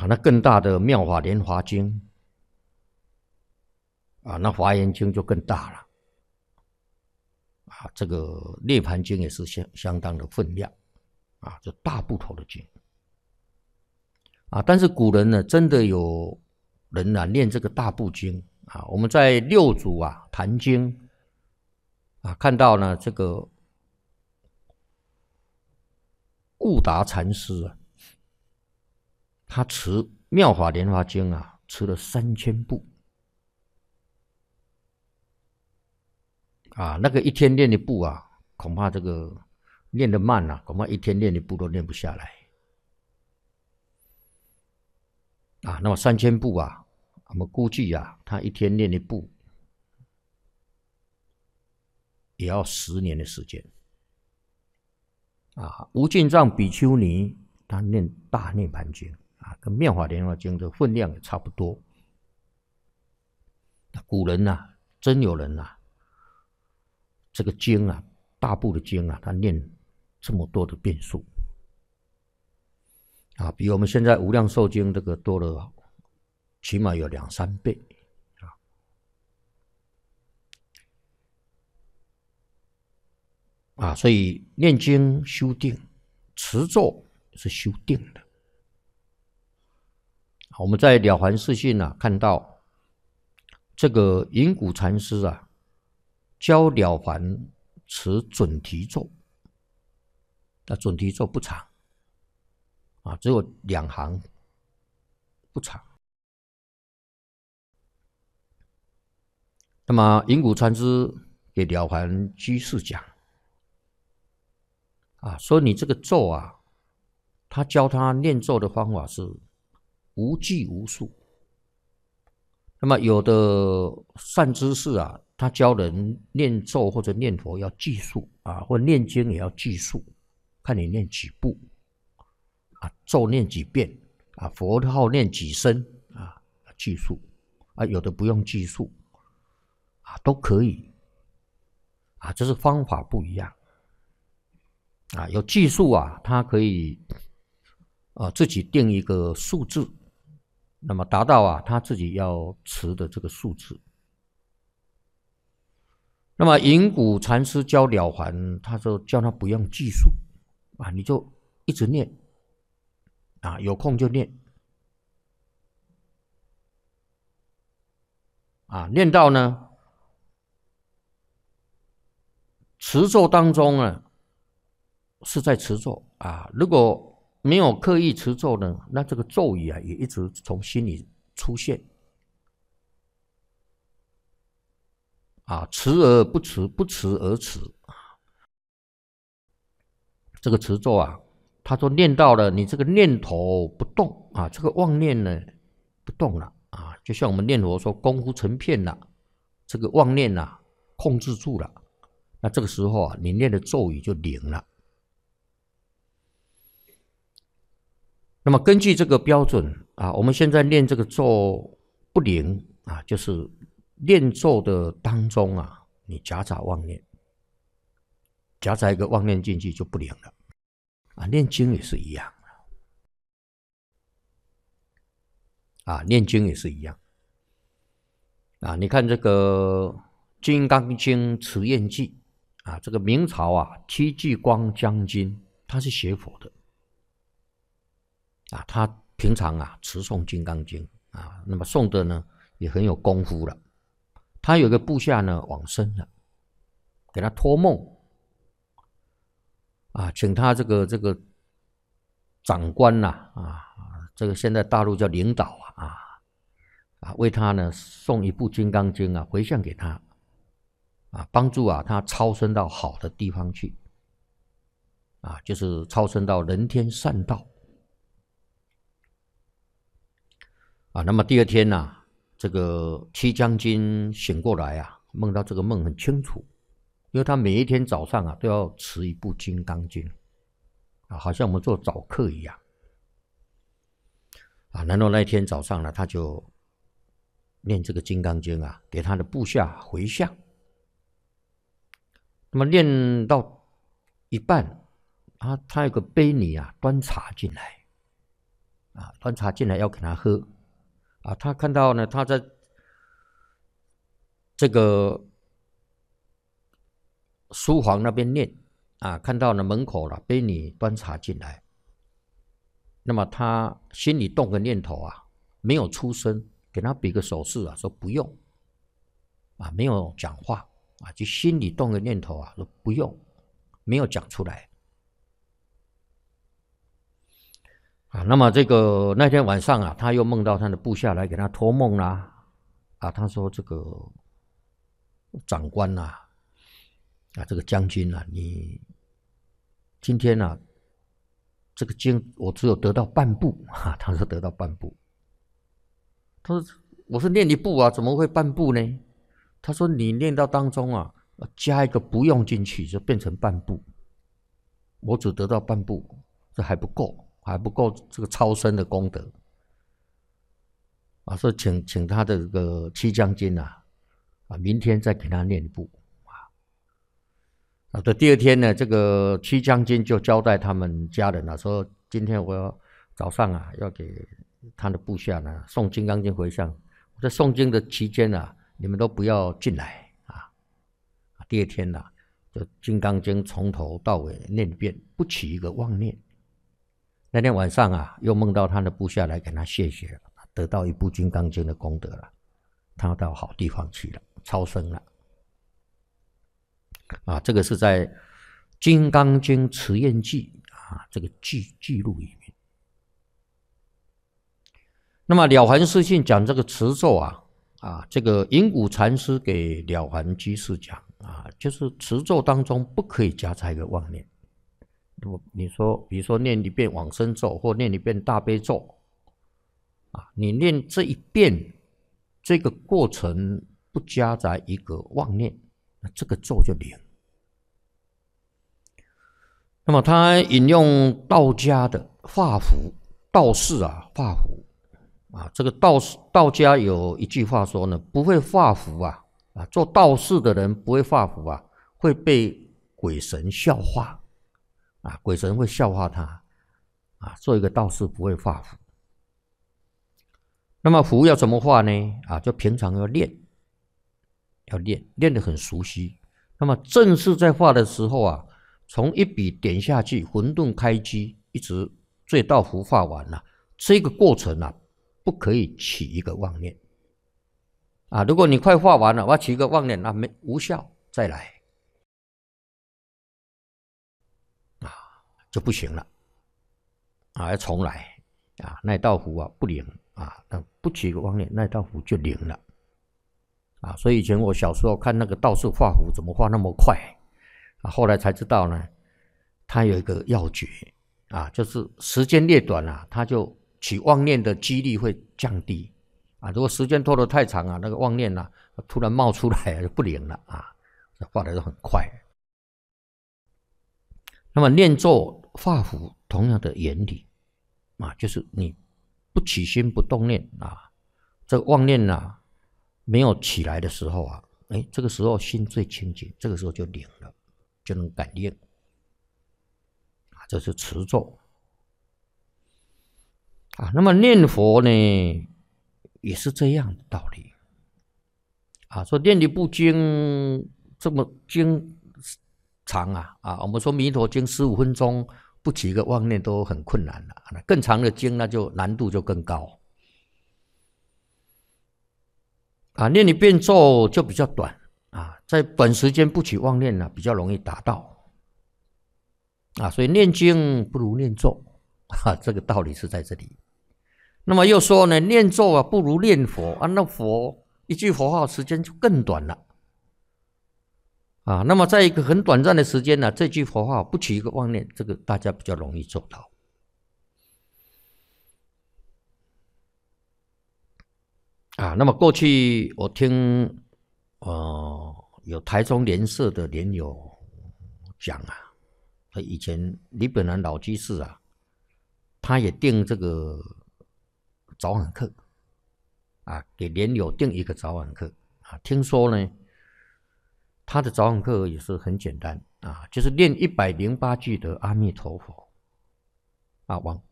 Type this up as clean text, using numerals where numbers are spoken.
那更大的妙法莲华经那华严经就更大了这个涅盘经也是相当的分量这大部头的经但是古人呢，真的有人念这个大部经我们在六祖坛经看到呢这个悟达禅师他持妙法莲华经持了3000部那个一天练一部恐怕这个练得慢恐怕一天练一部都练不下来那么3000部我们估计他一天练一部也要10年的时间无尽藏比丘尼他念大涅盘经跟妙法莲华经的分量也差不多古人真有人这个经大部的经他念这么多的遍数比我们现在无量寿经这个多了起码有2、3倍所以念经修定，持咒是修定的。我们在《了凡四训》看到这个隐谷禅师教了凡持准提咒，那准提咒不长只有2行，不长。那么隐谷禅师给了凡居士讲说你这个咒他教他念咒的方法是无计无数。那么有的善知识他教人念咒或者念佛要计数或念经也要计数，看你念几部咒念几遍佛号念几声计数有的不用计数都可以这是方法不一样有计数它可以自己定一个数字，那么达到他自己要持的这个数字。那么隐谷禅师教了凡，他说叫他不用计数你就一直念有空就念念到呢持咒当中呢是在持咒如果没有刻意持咒呢，那这个咒语也一直从心里出现持而不持，不持而持这个持咒他说念到了你这个念头不动这个妄念呢不动了就像我们念佛说功夫成片了，这个妄念控制住了，那这个时候你念的咒语就灵了。那么根据这个标准我们现在念这个咒不灵就是念咒的当中你夹杂妄念，夹杂一个妄念进去就不灵了念经也是一样念经也是一样你看这个《金刚经持愿记》这个明朝戚继光将军他是学佛的他平常持诵《金刚经》那么诵的呢也很有功夫了。他有一个部下呢往生了，给他托梦请他这个长官这个现在大陆叫领导为他呢送一部《金刚经》回向给他帮助他超生到好的地方去就是超生到人天善道那么第二天这个戚将军醒过来梦到这个梦很清楚，因为他每一天早上都要持一部《金刚经》好像我们做早课一样然后那一天早上呢他就念这个《金刚经》给他的部下回向。那么念到一半他有个婢女端茶进来啊，端茶进来要给他喝啊。他看到呢，他在这个书房那边念啊，看到呢门口了婢女端茶进来，那么他心里动个念头啊，没有出声，给他比个手势啊，说不用啊，没有讲话啊，就心里动个念头啊，说不用，没有讲出来。啊，那么这个那天晚上啊，他又梦到他的部下来给他托梦啦，啊，他说这个长官呐，啊，这个将军啊，你今天啊，这个经我只有得到半部啊，他说得到半部，他说我是念一部啊，怎么会半部呢？他说你念到当中啊，加一个不用进去，就变成半部，我只得到半部，这还不够。还不够这个超生的功德啊，所以请他的这个七将军啊，明天再给他念一部啊。这第二天呢，这个七将军就交代他们家人啊，说今天我要早上啊，要给他的部下呢送金刚经回向。在诵经的期间啊，你们都不要进来啊。第二天呢，就金刚经从头到尾念一遍，不起一个妄念。那天晚上啊，又梦到他的部下来给他谢血，得到一部《金刚经》的功德了，他到好地方去了，超生了。啊，这个是在《金刚经持愿记》啊这个记录里面。那么《了凡四训》讲这个持咒啊，这个银谷禅师给了凡居士讲啊，就是持咒当中不可以夹杂一个妄念。你说，比如说念一遍往生咒或念一遍大悲咒啊，你念这一遍，这个过程不夹杂一个妄念，那这个咒就灵。那么他引用道家的画符，道士啊画符啊，这个道家有一句话说呢，不会画符啊，做道士的人不会画符啊，会被鬼神笑话。啊，鬼神会笑话他啊，做一个道士不会画符。那么符要怎么画呢？啊，就平常要练得很熟悉。那么正式在画的时候啊，从一笔点下去，混沌开机，一直最道符画完了，这个过程啊，不可以起一个妄念啊。如果你快画完了，我起一个妄念，那无效，再来。就不行了啊，要重来啊，那道符啊不灵啊，那不起一个妄念，那道符就灵了啊。所以以前我小时候看那个道士画符怎么画那么快啊，后来才知道呢，他有一个要诀啊，就是时间越短啊，他就起妄念的几率会降低啊。如果时间拖得太长啊，那个妄念啊突然冒出来就不灵了啊，画的就很快。那么念咒画符同样的原理啊，就是你不起心不动念啊，这个妄念啊没有起来的时候啊，这个时候心最清净，这个时候就灵了，就能感应啊，这是持咒啊。那么念佛呢，也是这样的道理啊。说念一部经这么经长啊，我们说弥陀经15分钟不起一个妄念都很困难了，更长的经那就难度就更高啊。念一遍咒就比较短啊，在短时间不起妄念呢，比较容易达到啊。所以念经不如念咒啊，这个道理是在这里。那么又说呢，念咒啊不如念佛啊，那佛一句佛号时间就更短了。啊，那么在一个很短暂的时间呢，这句佛号不起一个妄念，这个大家比较容易做到。啊，那么过去我听有台中莲社的莲友讲啊，以前李本来老居士啊，他也订这个早晚课啊，给莲友订一个早晚课啊，听说呢。他的早晚课也是很简单啊，就是念108句的阿弥陀佛啊，